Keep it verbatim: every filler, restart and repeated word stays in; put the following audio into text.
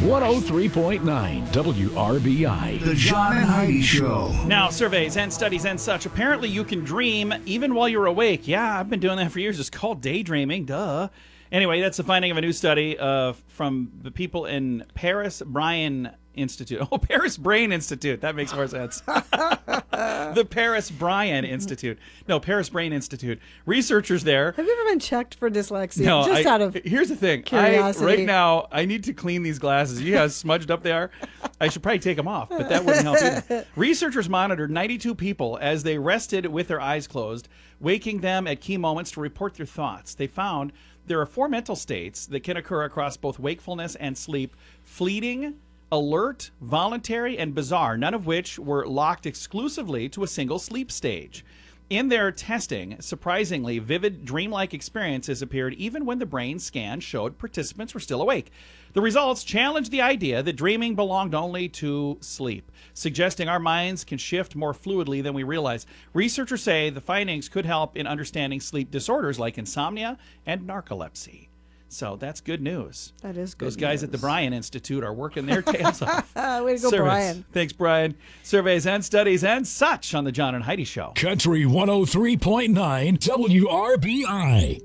one oh three point nine W R B I. The John and Heidi Show. Now, surveys and studies and such, apparently you can dream even while you're awake. Yeah, I've been doing that for years. It's called daydreaming, duh. Anyway, that's the finding of a new study uh, from the people in Paris Bryan Institute. Oh, Paris Brain Institute. That makes more sense. The Paris Bryan Institute. No, Paris Brain Institute. Researchers there. Have you ever been checked for dyslexia? No, Just I, out of here's the thing. curiosity. I, right now, I need to clean these glasses. You know how smudged up they are? I should probably take them off, but that wouldn't help either. Researchers monitored ninety-two people as they rested with their eyes closed, waking them at key moments to report their thoughts. They found there are four mental states that can occur across both wakefulness and sleep: fleeting, alert, voluntary, and bizarre, none of which were locked exclusively to a single sleep stage. In their testing, surprisingly, vivid dreamlike experiences appeared even when the brain scan showed participants were still awake. The results challenged the idea that dreaming belonged only to sleep, suggesting our minds can shift more fluidly than we realize. Researchers say the findings could help in understanding sleep disorders like insomnia and narcolepsy. So that's good news. That is good Those guys news. at the Bryan Institute are working their tails off. Way to go, Surveys. Brian. Thanks, Brian. Surveys and studies and such on the John and Heidi Show. Country one oh three point nine W R B I.